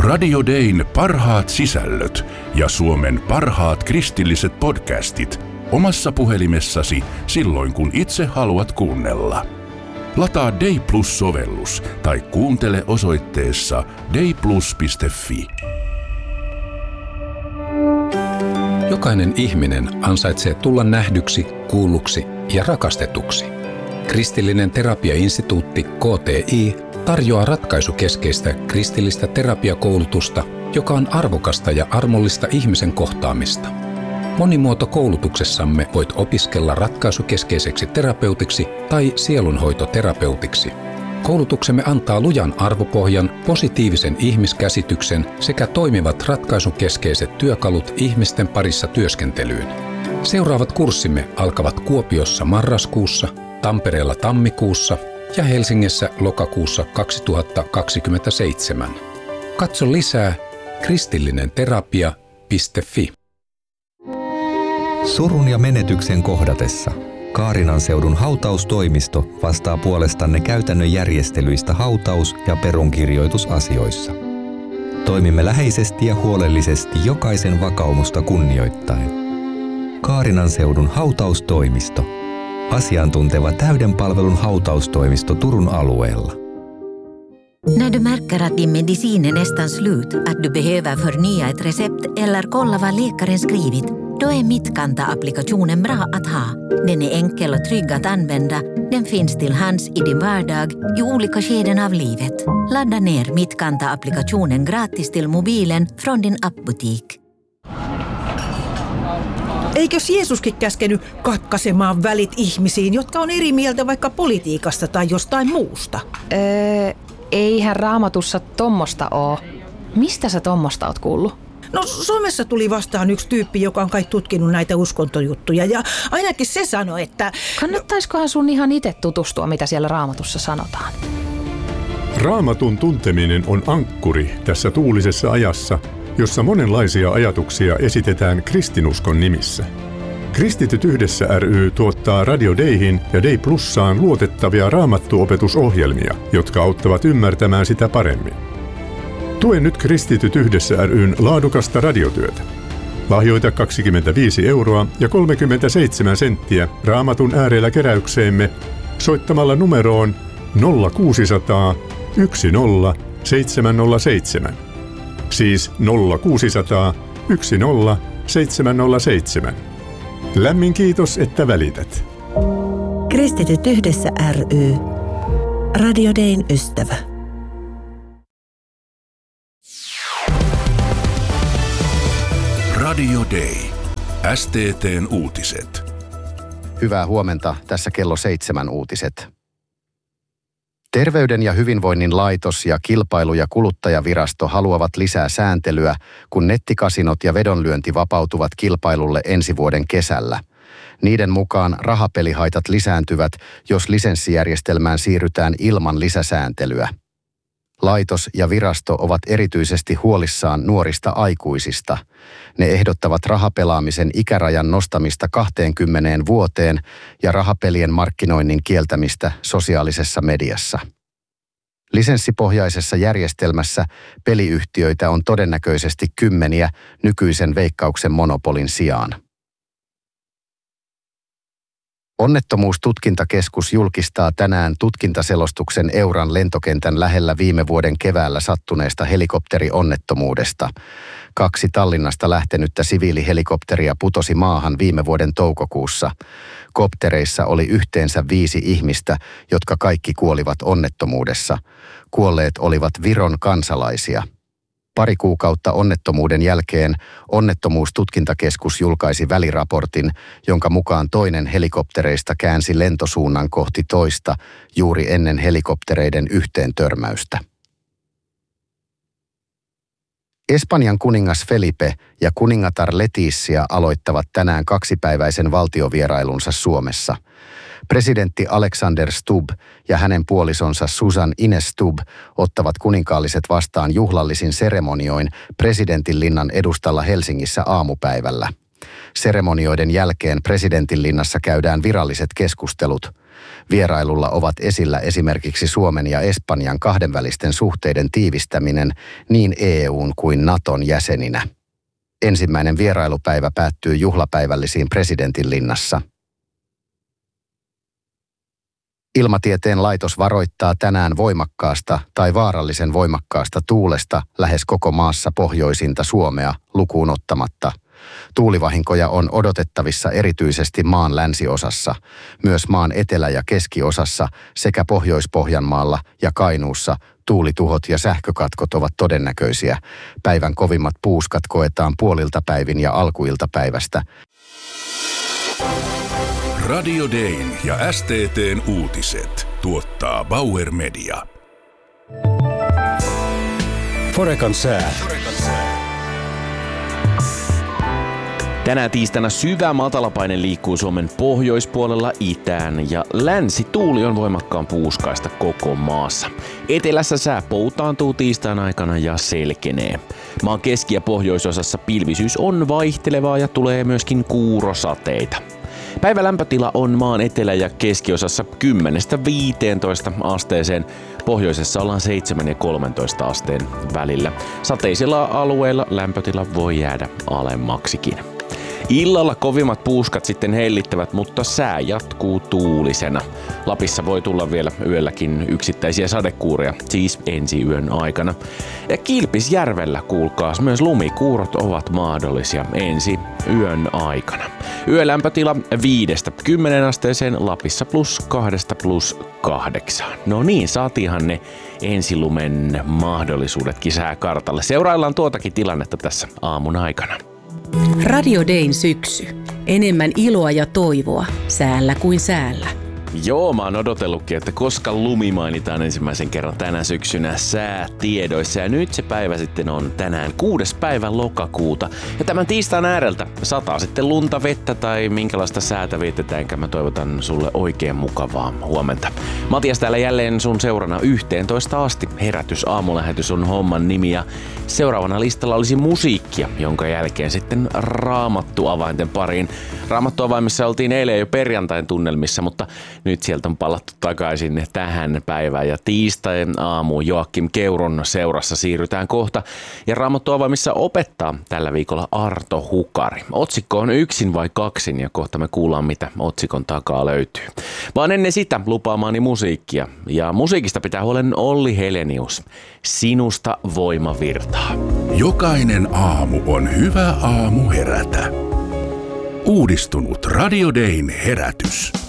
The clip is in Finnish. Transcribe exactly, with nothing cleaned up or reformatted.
Radio Dayn parhaat sisällöt ja Suomen parhaat kristilliset podcastit omassa puhelimessasi silloin, kun itse haluat kuunnella. Lataa Day Plus-sovellus tai kuuntele osoitteessa dayplus piste fi. Jokainen ihminen ansaitsee tulla nähdyksi, kuulluksi ja rakastetuksi. Kristillinen terapiainstituutti K T I tarjoaa ratkaisukeskeistä kristillistä terapiakoulutusta, joka on arvokasta ja armollista ihmisen kohtaamista. Monimuotokoulutuksessamme voit opiskella ratkaisukeskeiseksi terapeutiksi tai sielunhoitoterapeutiksi. Koulutuksemme antaa lujan arvopohjan, positiivisen ihmiskäsityksen sekä toimivat ratkaisukeskeiset työkalut ihmisten parissa työskentelyyn. Seuraavat kurssimme alkavat Kuopiossa marraskuussa, Tampereella tammikuussa ja Helsingissä lokakuussa kaksituhattakaksikymmentäseitsemän. Katso lisää kristillinenterapia piste fi. Surun ja menetyksen kohdatessa Kaarinan seudun hautaustoimisto vastaa puolestanne käytännön järjestelyistä hautaus- ja perunkirjoitusasioissa. Toimimme läheisesti ja huolellisesti jokaisen vakaumusta kunnioittaen. Kaarinan seudun hautaustoimisto. Asiantunteva täyden palvelun hautaustoimisto Turun alueella. När du märker att din medicin är nästan slut, att du behöver förnya ett recept eller kolla vad läkaren skrivit, då är Mitkanta-applikationen bra att ha. Den är enkel och trygg att använda. Den finns till hands i din vardag i olika skeden av livet. Ladda ner Mitkanta-applikationen gratis till mobilen från din appbutik. Eikös Jeesuskin käskenyt katkaisemaan välit ihmisiin, jotka on eri mieltä vaikka politiikasta tai jostain muusta? Öö, eihän Raamatussa tommosta oo. Mistä sä tommosta oot kuullut? No somessa tuli vastaan yksi tyyppi, joka on kai tutkinut näitä uskontojuttuja ja ainakin se sanoi, että... Kannattaiskohan sun ihan itse tutustua, mitä siellä Raamatussa sanotaan? Raamatun tunteminen on ankkuri tässä tuulisessa ajassa, jossa monenlaisia ajatuksia esitetään kristinuskon nimissä. Kristityt yhdessä ry tuottaa Radio Dayhin ja Day Plussaan luotettavia raamattuopetusohjelmia, jotka auttavat ymmärtämään sitä paremmin. Tue nyt Kristityt yhdessä ry:n laadukasta radiotyötä. Lahjoita kaksikymmentäviisi euroa ja kolmekymmentäseitsemän senttiä Raamatun äärellä keräykseemme soittamalla numeroon nolla kuusisataa yksi nolla seitsemän nolla seitsemän. Siis nolla kuusisataa yksi nolla seitsemän nolla seitsemän. Lämmin kiitos, että välität. Kristityt yhdessä ry. Radio Dayn ystävä. Radio Day. S T T:n uutiset. Hyvää huomenta, tässä kello seitsemän uutiset. Terveyden ja hyvinvoinnin laitos ja kilpailu- ja kuluttajavirasto haluavat lisää sääntelyä, kun nettikasinot ja vedonlyönti vapautuvat kilpailulle ensi vuoden kesällä. Niiden mukaan rahapelihaitat lisääntyvät, jos lisenssijärjestelmään siirrytään ilman lisäsääntelyä. Laitos ja virasto ovat erityisesti huolissaan nuorista aikuisista. Ne ehdottavat rahapelaamisen ikärajan nostamista kahteenkymmeneen vuoteen ja rahapelien markkinoinnin kieltämistä sosiaalisessa mediassa. Lisenssipohjaisessa järjestelmässä peliyhtiöitä on todennäköisesti kymmeniä nykyisen Veikkauksen monopolin sijaan. Onnettomuustutkintakeskus julkistaa tänään tutkintaselostuksen Euran lentokentän lähellä viime vuoden keväällä sattuneesta helikopterionnettomuudesta. Kaksi Tallinnasta lähtenyttä siviilihelikopteria putosi maahan viime vuoden toukokuussa. Koptereissa oli yhteensä viisi ihmistä, jotka kaikki kuolivat onnettomuudessa. Kuolleet olivat Viron kansalaisia. Pari kuukautta onnettomuuden jälkeen Onnettomuustutkintakeskus julkaisi väliraportin, jonka mukaan toinen helikoptereista käänsi lentosuunnan kohti toista juuri ennen helikoptereiden yhteen törmäystä. Espanjan kuningas Felipe ja kuningatar Letizia aloittavat tänään kaksipäiväisen valtiovierailunsa Suomessa. Presidentti Alexander Stubb ja hänen puolisonsa Susan Ines Stubb ottavat kuninkaalliset vastaan juhlallisin seremonioin presidentinlinnan edustalla Helsingissä aamupäivällä. Seremonioiden jälkeen presidentinlinnassa käydään viralliset keskustelut. Vierailulla ovat esillä esimerkiksi Suomen ja Espanjan kahdenvälisten suhteiden tiivistäminen niin E U:n kuin Naton jäseninä. Ensimmäinen vierailupäivä päättyy juhlapäivällisiin Presidentinlinnassa. Ilmatieteen laitos varoittaa tänään voimakkaasta tai vaarallisen voimakkaasta tuulesta lähes koko maassa pohjoisinta Suomea lukuun ottamatta. Tuulivahinkoja on odotettavissa erityisesti maan länsiosassa, myös maan etelä- ja keskiosassa sekä Pohjois-Pohjanmaalla ja Kainuussa tuulituhot ja sähkökatkot ovat todennäköisiä. Päivän kovimmat puuskat koetaan puolilta päivin ja alkuiltapäivästä. Radio Dayn ja S T T:n uutiset tuottaa Bauer Media. Forekan sää. Tänään tiistaina syvä matalapaine liikkuu Suomen pohjoispuolella itään ja länsituuli on voimakkaan puuskaista koko maassa. Etelässä sää poutaantuu tiistain aikana ja selkenee. Maan keski- ja pohjoisosassa pilvisyys on vaihtelevaa ja tulee myöskin kuurosateita. Päivän lämpötila on maan etelä- ja keskiosassa kymmenestä viiteentoista asteeseen. Pohjoisessa ollaan seitsemän ja kolmentoista asteen välillä. Sateisilla alueilla lämpötila voi jäädä alemmaksikin. Illalla kovimmat puuskat sitten hellittävät, mutta sää jatkuu tuulisena. Lapissa voi tulla vielä yölläkin yksittäisiä sadekuuria, siis ensi yön aikana. Ja Kilpisjärvellä, kuulkaas, myös lumikuurot ovat mahdollisia ensi yön aikana. Yölämpötila viidestä kymmenen asteeseen, Lapissa plus kahdesta plus kahdeksaan. No niin, saatiinhan ne ensilumen mahdollisuudetkin sääkartalle. Seuraillaan tuotakin tilannetta tässä aamun aikana. Radio Dayn syksy. Enemmän iloa ja toivoa säällä kuin säällä. Joo, mä oon odotellutkin, että koska lumi mainitaan ensimmäisen kerran tänä syksynä säätiedoissa. Ja nyt se päivä sitten on tänään kuudes päivä lokakuuta. Ja tämän tiistain ääreltä sataa sitten lunta, vettä tai minkälaista säätä vietetäänkään. Mä toivotan sulle oikein mukavaa huomenta. Matias täällä jälleen sun seurana yhteentoista asti. Herätys aamulähetys on homman nimi ja seuraavana listalla olisi musiikkia, jonka jälkeen sitten Raamattu avainten pariin. Raamattu avaimissa oltiin eilen jo perjantain tunnelmissa, mutta nyt sieltä on palattu takaisin tähän päivään ja tiistain aamuun Joakim Keuron seurassa siirrytään kohta. Ja Raamattu avaimissa opettaa tällä viikolla Arto Hukari. Otsikko on yksin vai kaksin ja kohta me kuullaan mitä otsikon takaa löytyy. Vaan ennen sitä lupaamaani musiikkia ja musiikista pitää huolen Olli Helenius. Sinusta voima virtaa. Jokainen aamu on hyvä aamu herätä. Uudistunut Radio Dayn herätys.